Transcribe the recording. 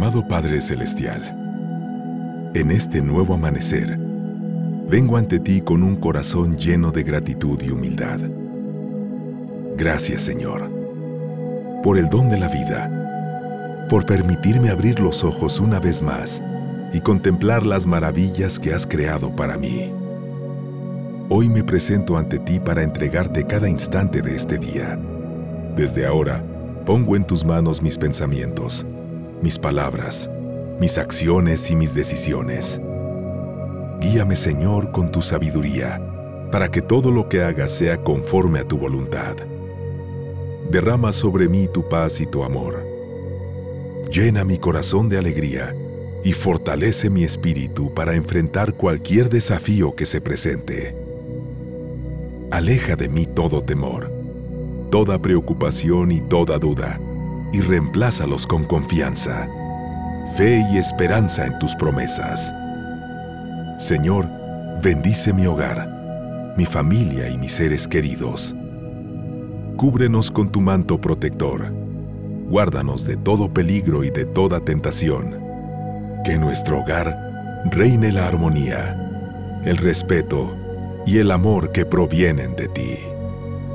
Amado Padre Celestial, en este nuevo amanecer, vengo ante ti con un corazón lleno de gratitud y humildad. Gracias, Señor, por el don de la vida, por permitirme abrir los ojos una vez más y contemplar las maravillas que has creado para mí. Hoy me presento ante ti para entregarte cada instante de este día. Desde ahora, pongo en tus manos mis pensamientos, mis palabras, mis acciones y mis decisiones. Guíame, Señor, con tu sabiduría, para que todo lo que haga sea conforme a tu voluntad. Derrama sobre mí tu paz y tu amor. Llena mi corazón de alegría y fortalece mi espíritu para enfrentar cualquier desafío que se presente. Aleja de mí todo temor, toda preocupación y toda duda, y reemplázalos con confianza, fe y esperanza en tus promesas. Señor, bendice mi hogar, mi familia y mis seres queridos. Cúbrenos con tu manto protector. Guárdanos de todo peligro y de toda tentación. Que en nuestro hogar reine la armonía, el respeto y el amor que provienen de ti.